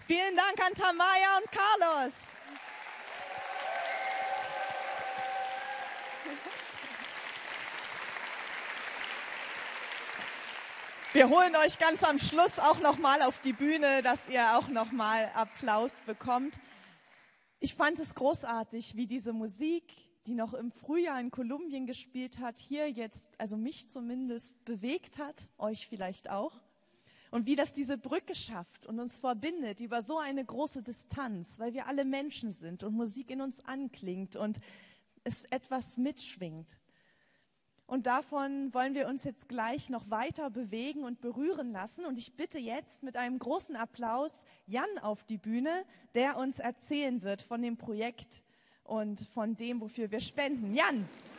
Vielen Dank an Tamaya und Carlos. Wir holen euch ganz am Schluss auch nochmal auf die Bühne, dass ihr auch nochmal Applaus bekommt. Ich fand es großartig, wie diese Musik, die noch im Frühjahr in Kolumbien gespielt hat, hier jetzt, also mich zumindest, bewegt hat, euch vielleicht auch. Und wie das diese Brücke schafft und uns verbindet über so eine große Distanz, weil wir alle Menschen sind und Musik in uns anklingt und es etwas mitschwingt. Und davon wollen wir uns jetzt gleich noch weiter bewegen und berühren lassen. Und ich bitte jetzt mit einem großen Applaus Jan auf die Bühne, der uns erzählen wird von dem Projekt und von dem, wofür wir spenden. Jan!